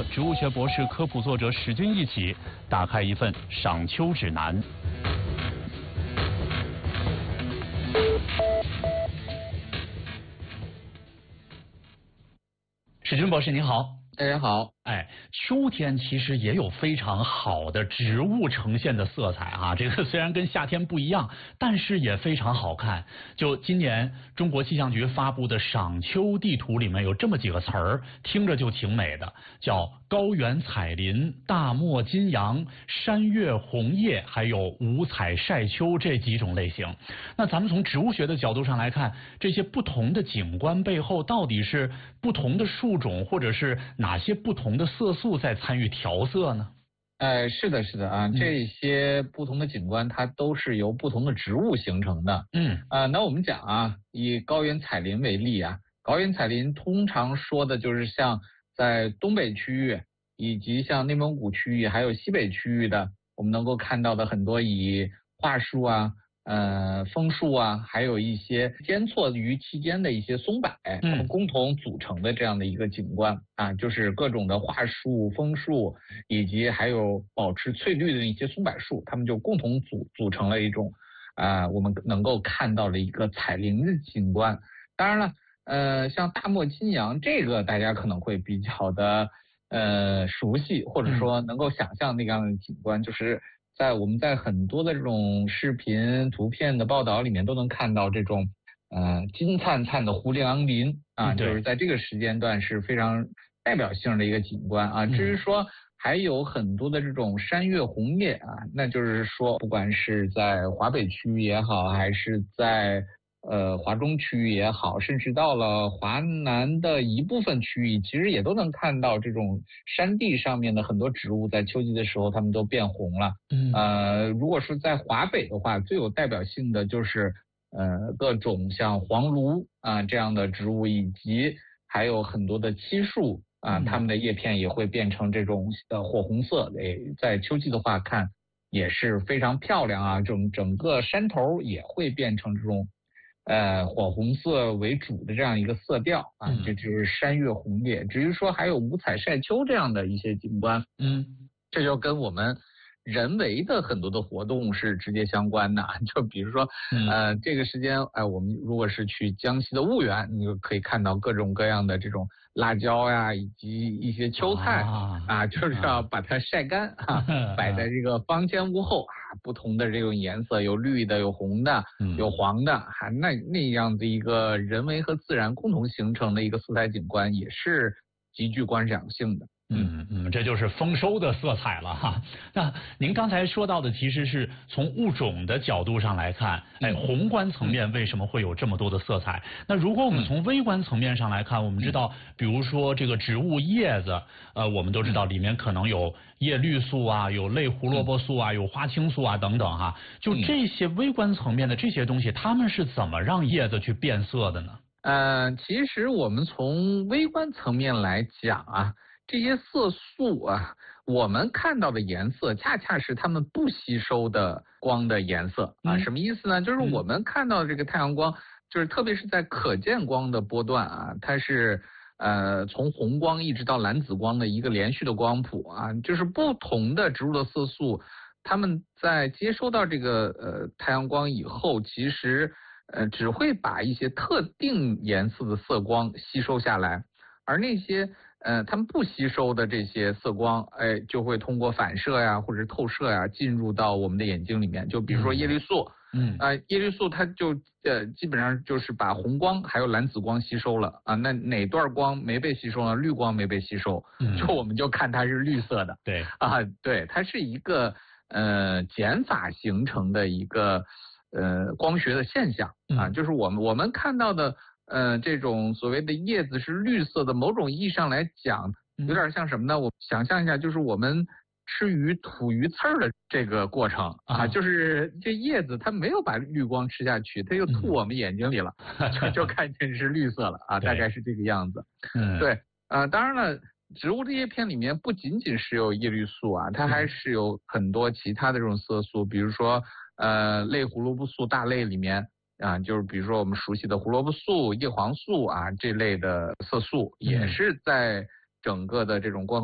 植物学博士、科普作者史军一起打开一份赏秋指南。史军博士您好。 大家好。 秋天其实也有非常好的植物呈现的色彩啊，这个虽然跟夏天不一样，但是也非常好看。就今年中国气象局发布的赏秋地图里面有这么几个词儿，听着就挺美的，叫高原彩林、大漠金杨、山岳红叶，还有五彩晒秋这几种类型。那咱们从植物学的角度上来看，这些不同的景观背后到底是不同的树种，或者是哪些不同的色素在参与调色呢？ 是的啊，这些不同的景观它都是由不同的植物形成的。那我们讲啊，以高原彩林为例啊，高原彩林通常说的就是像在东北区域，以及像内蒙古区域，还有西北区域的，我们能够看到的很多以桦树啊、枫树啊，还有一些间错于其间的一些松柏，它们共同组成的这样的一个景观啊，就是各种的桦树、枫树，以及还有保持翠绿的一些松柏树，它们就共同组成了一种我们能够看到的一个彩林的景观。当然了，像大漠金杨这个大家可能会比较的熟悉，或者说能够想象那样的景观，就是我们在很多的这种视频、图片的报道里面都能看到这种金灿灿的胡杨林啊，就是在这个时间段是非常代表性的一个景观啊。至于说还有很多的这种山岳红叶啊，那就是说不管是在华北区域也好，还是在华中区域也好，甚至到了华南的一部分区域，其实也都能看到这种山地上面的很多植物在秋季的时候它们都变红了。如果是在华北的话，最有代表性的就是各种像黄栌啊这样的植物，以及还有很多的漆树啊，它们的叶片也会变成这种火红色，在秋季的话看也是非常漂亮啊。整个山头也会变成这种火红色为主的这样一个色调啊，这就是山岳红叶。至于说还有五彩晒秋这样的一些景观，这就跟我们人为的很多的活动是直接相关的。就比如说这个时间我们如果是去江西的婺源，你就可以看到各种各样的这种辣椒呀，以及一些秋菜就是要把它晒干摆在这个房前屋后不同的这种颜色，有绿的，有红的，有黄的那样的一个人为和自然共同形成的一个色彩景观，也是极具观赏性的。 这就是丰收的色彩了哈。那您刚才说到的其实是从物种的角度上来看，宏观层面为什么会有这么多的色彩？那如果我们从微观层面上来看，我们知道，比如说这个植物叶子，我们都知道里面可能有叶绿素啊，有类胡萝卜素啊，有花青素啊等等哈。就这些微观层面的这些东西，它们是怎么让叶子去变色的呢？ 其实我们从微观层面来讲啊，这些色素啊，我们看到的颜色恰恰是它们不吸收的光的颜色啊。什么意思呢？就是我们看到这个太阳光，就是特别是在可见光的波段啊，它是从红光一直到蓝紫光的一个连续的光谱啊，就是不同的植物的色素，它们在接收到这个太阳光以后，其实只会把一些特定颜色的色光吸收下来，而那些它们不吸收的这些色光，就会通过反射呀或者透射呀进入到我们的眼睛里面。就比如说叶绿素，叶绿素它就基本上就是把红光还有蓝紫光吸收了啊。那哪段光没被吸收呢？绿光没被吸收，就我们就看它是绿色的。对，它是一个减法形成的一个光学的现象啊，就是我们看到的这种所谓的叶子是绿色的，某种意义上来讲，有点像什么呢？我想象一下，就是我们吃鱼吐鱼刺儿的这个过程啊，就是这叶子它没有把绿光吃下去，它又吐我们眼睛里了，就看见是绿色了啊，大概是这个样子。对，当然了，植物的叶片里面不仅仅是有叶绿素啊，它还是有很多其他的这种色素，比如说类胡萝卜素大类里面啊，就是比如说我们熟悉的胡萝卜素、叶黄素啊这类的色素，也是在整个的这种光